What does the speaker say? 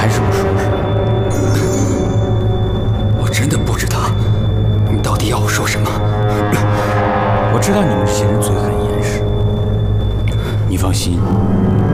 还是不说说？ 我真的不知道，你到底要我说什么？ 我知道你们这些人嘴很严实，你放心，